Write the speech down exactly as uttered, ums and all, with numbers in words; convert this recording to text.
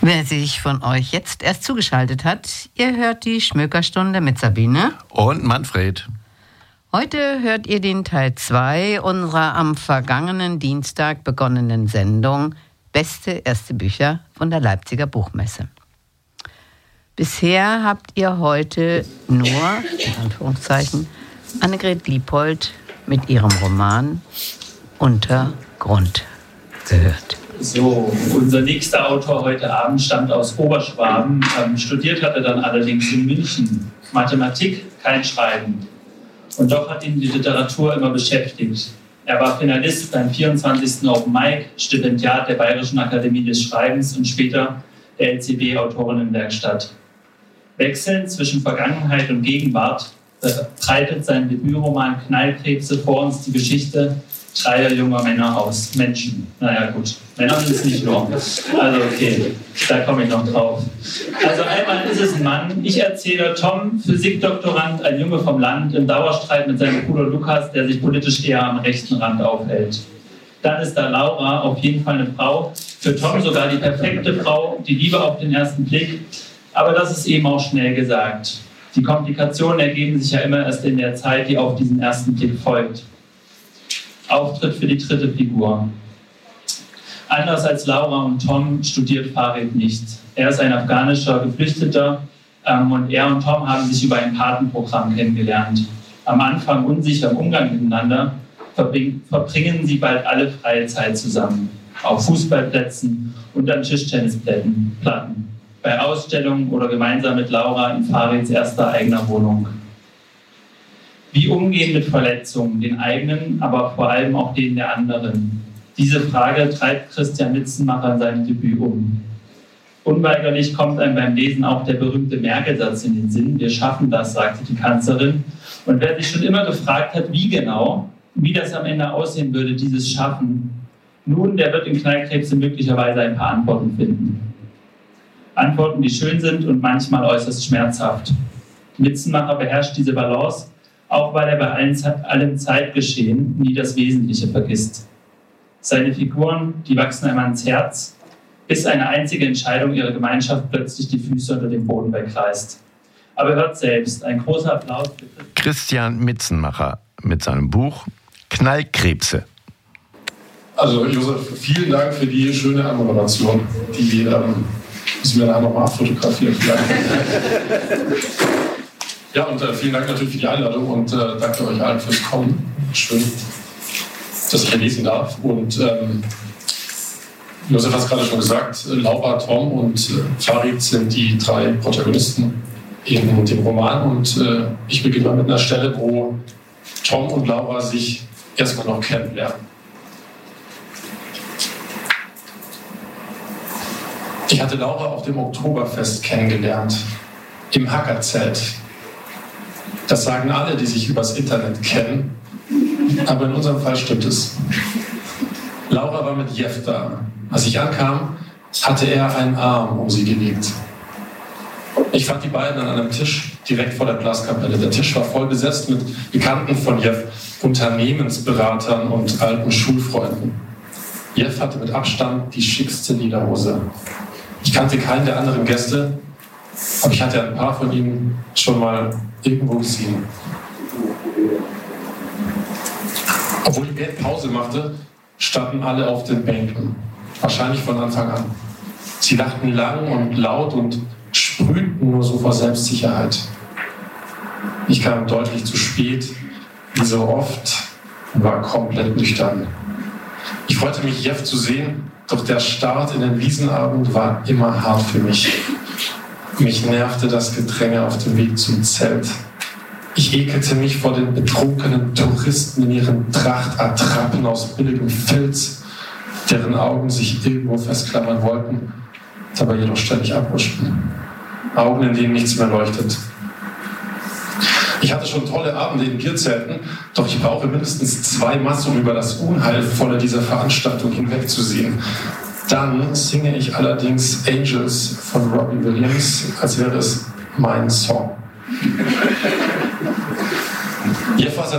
Wer sich von euch jetzt erst zugeschaltet hat, ihr hört die Schmökerstunde mit Sabine und Manfred. Heute hört ihr den Teil zwei unserer am vergangenen Dienstag begonnenen Sendung Beste erste Bücher von der Leipziger Buchmesse. Bisher habt ihr heute nur, in Anführungszeichen, Annegret Lieppold mit ihrem Roman Untergrund gehört. So, unser nächster Autor heute Abend stammt aus Oberschwaben, ähm, studiert hat er dann allerdings in München. Mathematik, kein Schreiben. Und doch hat ihn die Literatur immer beschäftigt. Er war Finalist beim vierundzwanzigsten Open Mic, Stipendiat der Bayerischen Akademie des Schreibens und später der L C B-Autorinnenwerkstatt. Wechselnd zwischen Vergangenheit und Gegenwart breitet sein Debütroman Knallkrebse vor uns die Geschichte dreier junger Männer aus. Menschen. Naja, gut. Männer sind es nicht nur. Also, okay. Da komme ich noch drauf. Also, einmal ist es ein Mann. Ich erzähle Tom, Physikdoktorand, ein Junge vom Land, im Dauerstreit mit seinem Bruder Lukas, der sich politisch eher am rechten Rand aufhält. Dann ist da Laura, auf jeden Fall eine Frau. Für Tom sogar die perfekte Frau, die Liebe auf den ersten Blick. Aber das ist eben auch schnell gesagt. Die Komplikationen ergeben sich ja immer erst in der Zeit, die auf diesen ersten Blick folgt. Auftritt für die dritte Figur. Anders als Laura und Tom studiert Farid nicht. Er ist ein afghanischer Geflüchteter ähm, und er und Tom haben sich über ein Patenprogramm kennengelernt. Am Anfang unsicher im Umgang miteinander, verbring, verbringen sie bald alle freie Zeit zusammen. Auf Fußballplätzen und an Tischtennisplatten, Platten, bei Ausstellungen oder gemeinsam mit Laura in Farids erster eigener Wohnung. Wie umgehen mit Verletzungen, den eigenen, aber vor allem auch denen der anderen? Diese Frage treibt Christian Mitzenmacher in seinem Debüt um. Unweigerlich kommt einem beim Lesen auch der berühmte Merkel-Satz in den Sinn: Wir schaffen das, sagte die Kanzlerin. Und wer sich schon immer gefragt hat, wie genau, wie das am Ende aussehen würde, dieses Schaffen, nun, der wird in Knallkrebse möglicherweise ein paar Antworten finden. Antworten, die schön sind und manchmal äußerst schmerzhaft. Mitzenmacher beherrscht diese Balance, auch weil er bei allem Zeitgeschehen nie das Wesentliche vergisst. Seine Figuren, die wachsen einem ans Herz, bis eine einzige Entscheidung ihrer Gemeinschaft plötzlich die Füße unter dem Boden wegreißt. Aber hört selbst, ein großer Applaus für Christian Mitzenmacher mit seinem Buch Knallkrebse. Also Josef, vielen Dank für die schöne Anmoderation. Die ähm, müssen wir nachher nochmal abfotografieren vielleicht. Ja, und äh, vielen Dank natürlich für die Einladung und äh, danke euch allen fürs Kommen. Schön, dass ich hier lesen darf. Und ähm, Josef hat es gerade schon gesagt, Laura, Tom und äh, Farid sind die drei Protagonisten in dem Roman. Und äh, ich beginne mal mit einer Stelle, wo Tom und Laura sich erstmal noch kennenlernen. Ich hatte Laura auf dem Oktoberfest kennengelernt, im Hackerzelt. Das sagen alle, die sich übers Internet kennen, aber in unserem Fall stimmt es. Laura war mit Jeff da. Als ich ankam, hatte er einen Arm um sie gelegt. Ich fand die beiden an einem Tisch direkt vor der Blaskapelle. Der Tisch war voll besetzt mit Bekannten von Jeff, Unternehmensberatern und alten Schulfreunden. Jeff hatte mit Abstand die schickste Lederhose. Ich kannte keinen der anderen Gäste, aber ich hatte ein paar von ihnen schon mal irgendwo gesehen. Obwohl die Band Pause machte, standen alle auf den Bänken. Wahrscheinlich von Anfang an. Sie lachten lang und laut und sprühten nur so vor Selbstsicherheit. Ich kam deutlich zu spät, wie so oft, und war komplett nüchtern. Ich freute mich, Jeff zu sehen, doch der Start in den Wiesenabend war immer hart für mich. Mich nervte das Gedränge auf dem Weg zum Zelt. Ich ekelte mich vor den betrunkenen Touristen in ihren Trachtattrappen aus billigem Filz, deren Augen sich irgendwo festklammern wollten, dabei jedoch ständig abhuschten. Augen, in denen nichts mehr leuchtet. Ich hatte schon tolle Abende in Bierzelten, doch ich brauche mindestens zwei Maß, um über das Unheilvolle dieser Veranstaltung hinwegzusehen. Dann singe ich allerdings Angels von Robbie Williams, als wäre es mein Song. Jeff war